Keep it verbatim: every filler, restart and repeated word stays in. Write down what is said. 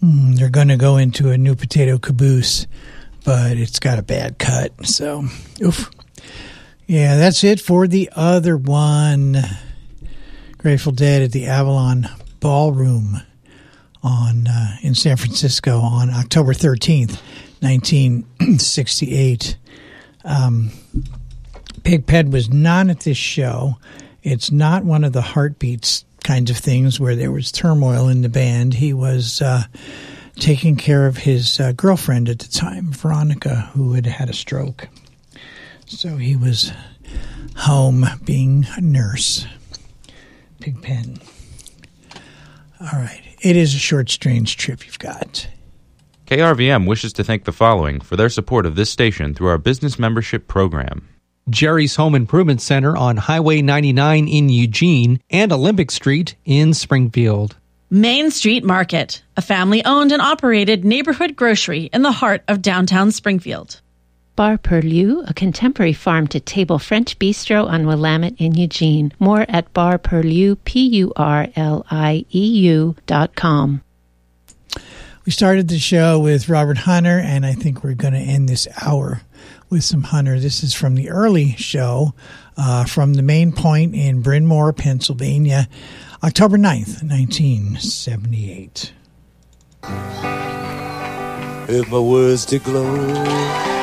Mm, they're going to go into a new potato caboose, but it's got a bad cut. So, oof. Yeah, that's it for the other one. Grateful Dead at the Avalon Ballroom on uh, in San Francisco on October thirteenth, nineteen sixty-eight. Um, Pigpen was not at this show. It's not one of the Heartbeats kinds of things where there was turmoil in the band. He was uh, taking care of his uh, girlfriend at the time, Veronica, who had had a stroke. So he was home being a nurse. Pigpen. All right. It is a short, strange trip you've got. K R V M wishes to thank the following for their support of this station through our business membership program. Jerry's Home Improvement Center on Highway ninety-nine in Eugene and Olympic Street in Springfield. Main Street Market, a family-owned and operated neighborhood grocery in the heart of downtown Springfield. Bar Purlieu, a contemporary farm-to-table French bistro on Willamette in Eugene. More at bar purlieu, P U R L I E U dot com. We started the show with Robert Hunter, and I think we're going to end this hour with some Hunter. This is from the early show uh, from the Main Point in Bryn Mawr, Pennsylvania, October ninth, nineteen seventy-eight. If my words to glow